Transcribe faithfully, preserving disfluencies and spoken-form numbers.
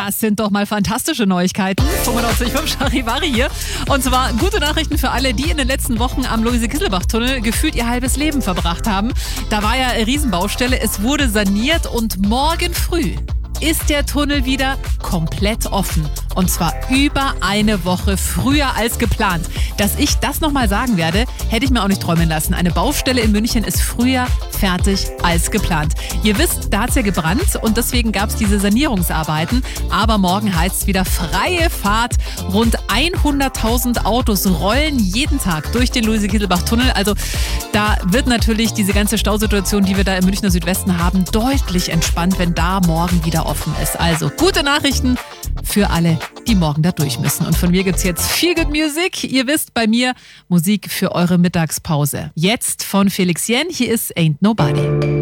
Das sind doch mal fantastische Neuigkeiten. fünfundneunzig Komma fünf Charivari hier. Und zwar gute Nachrichten für alle, die in den letzten Wochen am Luise-Kisselbach-Tunnel gefühlt ihr halbes Leben verbracht haben. Da war ja eine Riesenbaustelle, es wurde saniert und morgen früh ist der Tunnel wieder komplett offen. Und zwar über eine Woche früher als geplant. Dass ich das nochmal sagen werde, hätte ich mir auch nicht träumen lassen. Eine Baustelle in München ist früher fertig als geplant. Ihr wisst, da hat es ja gebrannt und deswegen gab es diese Sanierungsarbeiten. Aber morgen heißt es wieder freie Fahrt. Rund hunderttausend Autos rollen jeden Tag durch den Luise-Kisselbach-Tunnel. Also da wird natürlich diese ganze Stausituation, die wir da im Münchner Südwesten haben, deutlich entspannt, wenn da morgen wieder offen ist. Also gute Nachrichten für alle, die morgen da durch müssen. Und von mir gibt's jetzt Feel Good Music. Ihr wisst, bei mir Musik für eure Mittagspause. Jetzt von Felix Jen, hier ist Ain't Nobody.